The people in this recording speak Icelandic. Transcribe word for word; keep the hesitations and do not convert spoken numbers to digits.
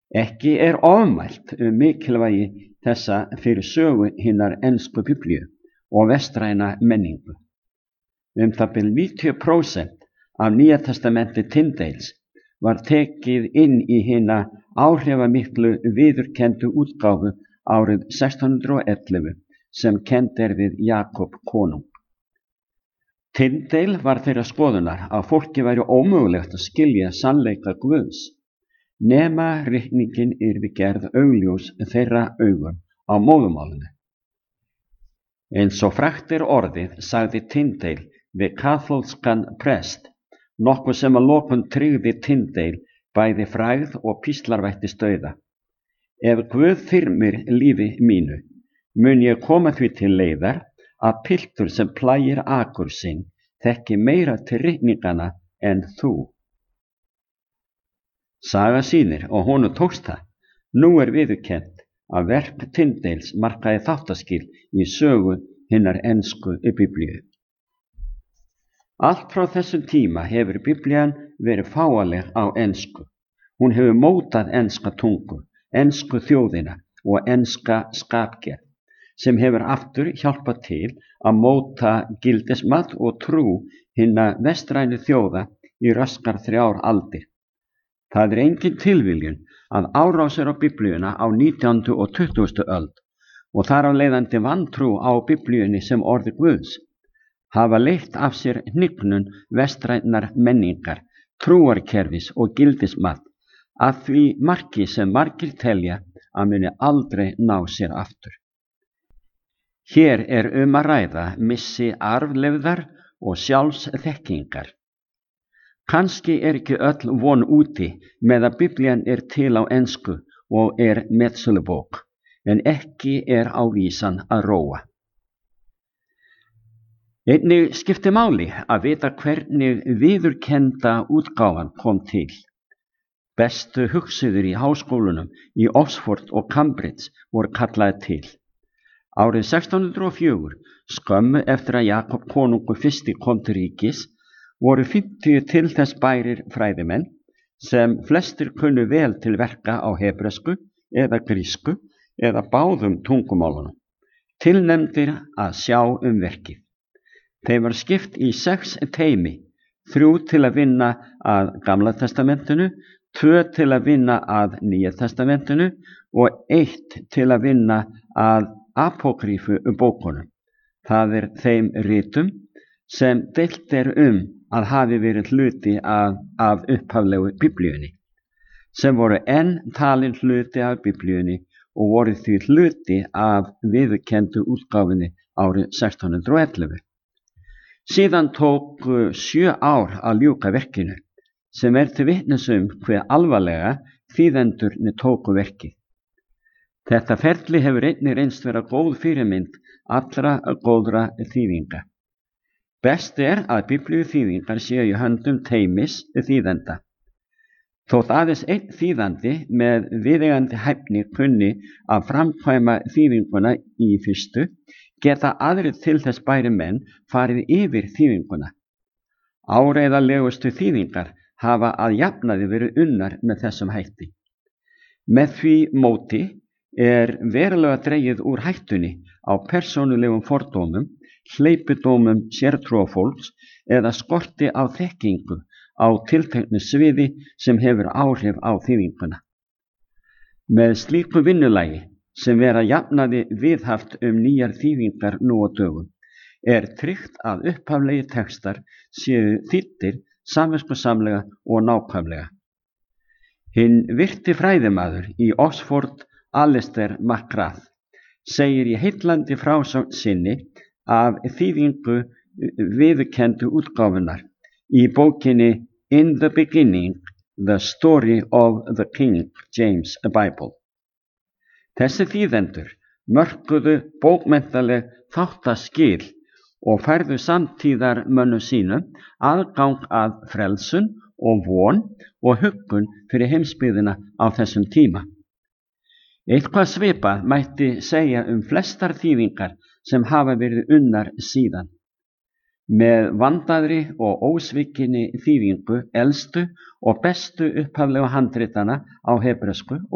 Ekki er ofmælt um mikilvægi þessa fyrir sögu hinnar ensku Biblíu og vestræna menningu. Um það bil níutíu prósent af Nýja testamenti Tyndales var tekið inn í hina áhrifamiklu viðurkenndu útgáfu árið sextán hundruð og ellefu sem kennd er við Jakob konung. Tyndale var þeirra skoðunar að fólki væri ómögulegt að skilja sannleika Guðs nema ritningin yrði gerð augljós þeirra augum á móðurmálinu. Eins og frægt er orðið sagði Tyndale við kaþólskan prest, nokkuð sem að lokum tryggði Tyndale bæði frægð og píslarvættist dauða. Ef Guð þyrmir lífi mínu, mun ég koma því til leiðar að piltur sem plægir akur sinn þekki meira til ritningana en þú. Saga sýnir og honum tókst það. Nú er viðurkennt að verk Tyndales markaði þáttaskil í sögu hinnar ensku Biblíu. Allt frá þessum tíma hefur Biblían verið fáanleg á ensku. Hún hefur mótað enska tungu, ensku þjóðina og enska skapgerð, sem hefur aftur hjálpað til að móta gildismat og trú hinna vestrænu þjóða í raskar þrjár aldir. Það er engin tilviljun að árásir á Biblíuna á nítjándu og tuttugustu öld og þar af leiðandi vantrú á Biblíunni sem orði Guðs hafa leitt af sér hnignun vestrænar menningar, trúarkerfis og gildismat að því marki sem margir telja að muni aldrei ná sér aftur. Hér er um að ræða missi arfleifðar og sjálfsþekkingar. Kannski er ekki öll von úti með að Biblían er til á ensku og er metsölubók, en ekki er á vísan að róa. Einnig skiptir máli að vita hvernig viðurkennda útgáfan kom til. Bestu hugsuður í háskólunum í Oxford og Cambridge voru kallaðir til. Árið sextán hundruð og fjögur, skömmu eftir að Jakob konungur fyrsti kom til ríkis, voru fimmtíu til þess bærir fræðimenn, sem flestir kunnu vel til verka á hebresku eða grísku eða báðum tungumálunum, tilnefndir að sjá um verkið. Þeim var skipt í sex teymi, þrjú til að vinna að Gamla testamentinu, tvö til að vinna að Nýja testamentinu og eitt til að vinna að apokrífu bókunum. Það er þeim ritum sem deilt er um að hafi verið hluti af, af upphaflegu Biblíunni, sem voru enn talin hluti af Biblíunni og voru því hluti af viðurkenndu útgáfinni árið sextán hundruð og ellefu. Síðan tók sjö ár að ljúka verkinu, sem er til vitnis um hve alvarlega þýðendurnir tóku verkið. Þetta ferli hefur einnig reynst vera góð fyrirmynd allra góðra þýðinga. Best er að Biblíu þýðingar séu í höndum teymis þýðenda. Þótt aðeins einn þýðandi með viðeigandi hæfni kunni að framkvæma þýðinguna í fyrstu, geta aðrir til þess bæri menn farið yfir þýðinguna. Áreiðanlegustu þýðingar hafa að jafnaði verið unnar með þessum hætti. Með því móti er verulega dregið úr hættunni á persónulegum fordómum, hleypidómum sértrúarfólks eða skorti á þekkingu á tilteknu sviði sem hefur áhrif á þýðinguna. Með slíku vinnulagi sem vera jafnaði viðhaft um nýjar þýðingar nú á dögum, er tryggt að upphaflegi textar séu þýddir samviskusamlega og nákvæmlega. Hinn virti fræðimaður í Oxford, Alistair McGrath, segir í heillandi frásögn sinni af þýðingu viðurkenndu útgáfunar í bókinni In the Beginning, The Story of the King James Bible. Þessi þýðendur mörkuðu bókmenntaleg þáttaskil og færðu samtíðar mönnum sínum aðgang að frelsun og von og huggun fyrir heimsbyggðina á þessum tíma. Eitthvað svipað mætti segja um flestar þýðingar sem hafa verið unnar síðan. Með vandaðri og ósvikinni þýðingu elstu og bestu upphaflegu handritana á hebresku